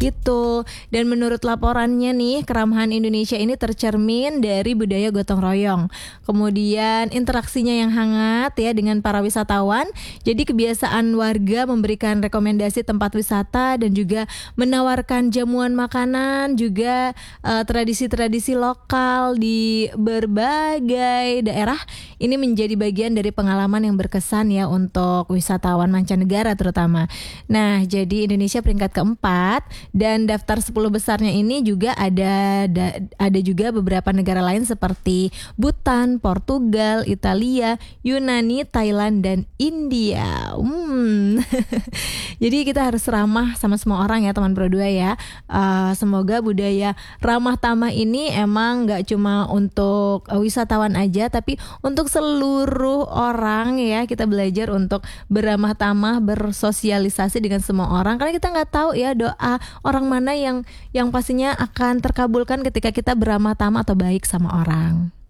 gitu. Dan menurut laporannya nih, keramahan Indonesia ini tercermin dari budaya gotong royong. Kemudian interaksinya yang hangat ya dengan para wisatawan. Jadi kebiasaan warga memberikan rekomendasi tempat wisata dan juga menawarkan jamuan makanan, juga tradisi-tradisi lokal di berbagai daerah ini menjadi bagian dari pengalaman yang berkesan ya untuk wisatawan mancanegara terutama. Nah, jadi Indonesia peringkat keempat dan daftar 10 besarnya ini juga ada juga beberapa negara lain seperti Bhutan, Portugal, Italia, Yunani, Thailand dan India. Jadi kita harus ramah sama semua orang ya teman Pro 2 ya. Semoga budaya ramah tamah ini emang gak cuma untuk wisatawan aja, tapi untuk seluruh orang ya. Kita belajar untuk beramah tamah, bersosialisasi dengan semua orang, karena kita gak tahu ya doa orang mana yang pastinya akan terkabulkan ketika kita beramah tamah atau baik sama orang.